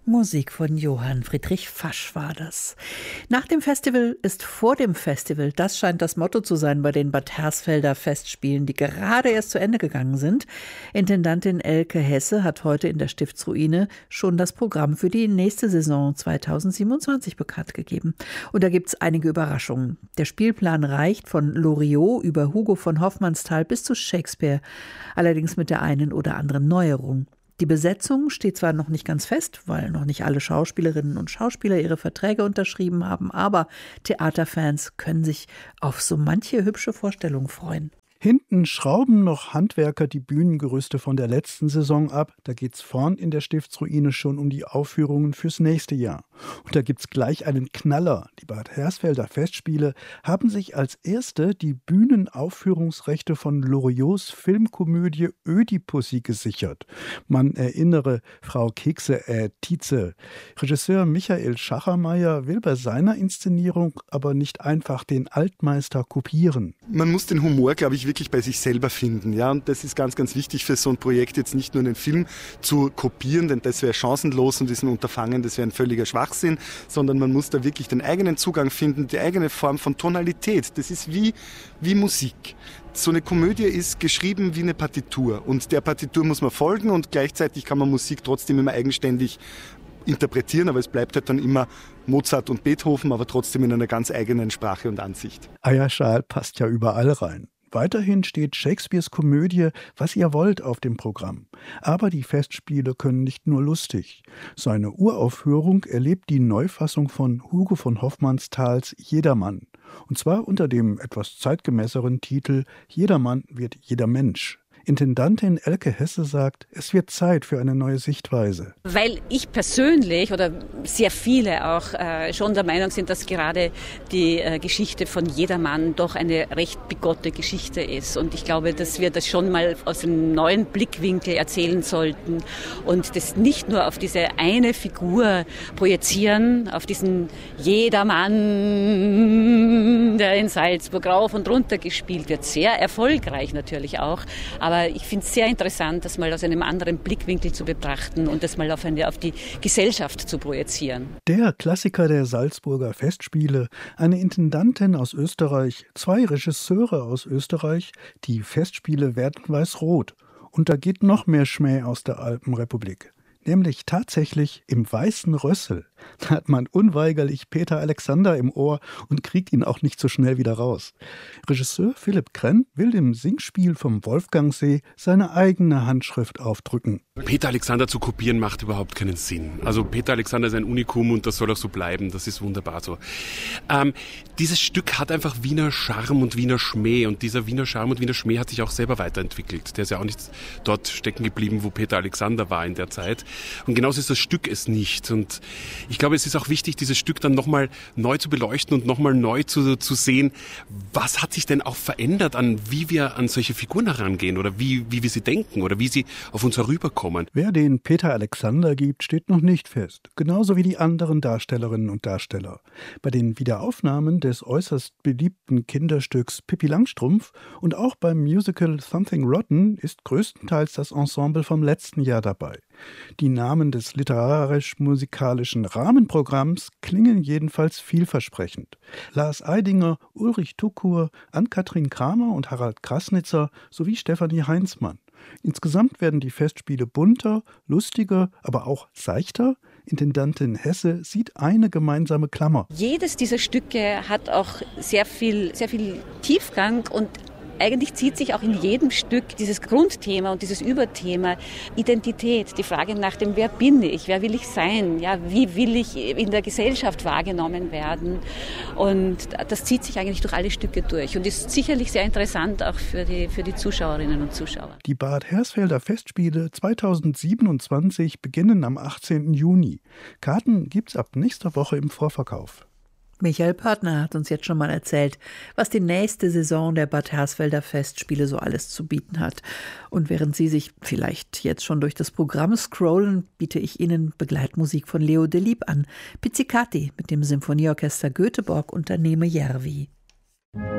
Musik von Johann Friedrich Fasch war das. Nach dem Festival ist vor dem Festival. Das scheint das Motto zu sein bei den Bad Hersfelder Festspielen, die gerade erst zu Ende gegangen sind. Intendantin Elke Hesse hat heute in der Stiftsruine schon das Programm für die nächste Saison 2027 bekannt gegeben. Und da gibt es einige Überraschungen. Der Spielplan reicht von Loriot über Hugo von Hofmannsthal bis zu Shakespeare. Allerdings mit der einen oder anderen Neuerung. Die Besetzung steht zwar noch nicht ganz fest, weil noch nicht alle Schauspielerinnen und Schauspieler ihre Verträge unterschrieben haben, aber Theaterfans können sich auf so manche hübsche Vorstellung freuen. Hinten schrauben noch Handwerker die Bühnengerüste von der letzten Saison ab. Da geht's vorn in der Stiftsruine schon um die Aufführungen fürs nächste Jahr. Und da gibt's gleich einen Knaller. Die Bad Hersfelder Festspiele haben sich als erste die Bühnenaufführungsrechte von Loriots Filmkomödie Ödipussy gesichert. Man erinnere Frau Tietze. Regisseur Michael Schachermeier will bei seiner Inszenierung aber nicht einfach den Altmeister kopieren. Man muss den Humor, glaube ich, wirklich bei sich selber finden. Ja? Und das ist ganz, ganz wichtig für so ein Projekt, jetzt nicht nur einen Film zu kopieren, denn das wäre chancenlos und diesen Unterfangen, das wäre ein völliger Schwachsinn, sondern man muss da wirklich den eigenen Zugang finden, die eigene Form von Tonalität. Das ist wie Musik. So eine Komödie ist geschrieben wie eine Partitur und der Partitur muss man folgen und gleichzeitig kann man Musik trotzdem immer eigenständig interpretieren, aber es bleibt halt dann immer Mozart und Beethoven, aber trotzdem in einer ganz eigenen Sprache und Ansicht. Eierschal passt ja überall rein. Weiterhin steht Shakespeares Komödie »Was ihr wollt« auf dem Programm. Aber die Festspiele können nicht nur lustig. Seine Uraufführung erlebt die Neufassung von Hugo von Hofmannsthals »Jedermann«. Und zwar unter dem etwas zeitgemäßeren Titel »Jedermann wird jeder Mensch«. Intendantin Elke Hesse sagt, es wird Zeit für eine neue Sichtweise. Weil ich persönlich oder sehr viele auch schon der Meinung sind, dass gerade die Geschichte von Jedermann doch eine recht bigotte Geschichte ist. Und ich glaube, dass wir das schon mal aus einem neuen Blickwinkel erzählen sollten und das nicht nur auf diese eine Figur projizieren, auf diesen Jedermann, der in Salzburg rauf und runter gespielt wird. Sehr erfolgreich natürlich auch, aber ich finde es sehr interessant, das mal aus einem anderen Blickwinkel zu betrachten und das mal auf die Gesellschaft zu projizieren. Der Klassiker der Salzburger Festspiele, eine Intendantin aus Österreich, 2 Regisseure aus Österreich, die Festspiele werden weiß-rot. Und da geht noch mehr Schmäh aus der Alpenrepublik. Nämlich tatsächlich im Weißen Rössel. Da hat man unweigerlich Peter Alexander im Ohr und kriegt ihn auch nicht so schnell wieder raus. Regisseur Philipp Krenn will dem Singspiel vom Wolfgangsee seine eigene Handschrift aufdrücken. Peter Alexander zu kopieren macht überhaupt keinen Sinn. Also Peter Alexander ist ein Unikum und das soll auch so bleiben. Das ist wunderbar so. Dieses Stück hat einfach Wiener Charme und Wiener Schmäh und dieser Wiener Charme und Wiener Schmäh hat sich auch selber weiterentwickelt. Der ist ja auch nicht dort stecken geblieben, wo Peter Alexander war in der Zeit. Und genauso ist das Stück es nicht. Und ich glaube, es ist auch wichtig, dieses Stück dann nochmal neu zu beleuchten und nochmal neu zu sehen, was hat sich denn auch verändert an, wie wir an solche Figuren herangehen oder wie wir sie denken oder wie sie auf uns herüberkommen. Wer den Peter Alexander gibt, steht noch nicht fest. Genauso wie die anderen Darstellerinnen und Darsteller. Bei den Wiederaufnahmen des äußerst beliebten Kinderstücks Pippi Langstrumpf und auch beim Musical Something Rotten ist größtenteils das Ensemble vom letzten Jahr dabei. Die Namen des literarisch-musikalischen Rahmenprogramms klingen jedenfalls vielversprechend. Lars Eidinger, Ulrich Tukur, Ann-Kathrin Kramer und Harald Krasnitzer sowie Stefanie Heinzmann. Insgesamt werden die Festspiele bunter, lustiger, aber auch seichter. Intendantin Hesse sieht eine gemeinsame Klammer. Jedes dieser Stücke hat auch sehr viel Tiefgang und eigentlich zieht sich auch in jedem Stück dieses Grundthema und dieses Überthema Identität, die Frage nach dem, wer bin ich, wer will ich sein, ja, wie will ich in der Gesellschaft wahrgenommen werden, und das zieht sich eigentlich durch alle Stücke durch und ist sicherlich sehr interessant auch für die Zuschauerinnen und Zuschauer. Die Bad Hersfelder Festspiele 2027 beginnen am 18. Juni. Karten gibt's ab nächster Woche im Vorverkauf. Michael Pörtner hat uns jetzt schon mal erzählt, was die nächste Saison der Bad Hersfelder Festspiele so alles zu bieten hat. Und während Sie sich vielleicht jetzt schon durch das Programm scrollen, biete ich Ihnen Begleitmusik von Leo Delibes an. Pizzicati mit dem Symphonieorchester Göteborg unter Neme Järvi.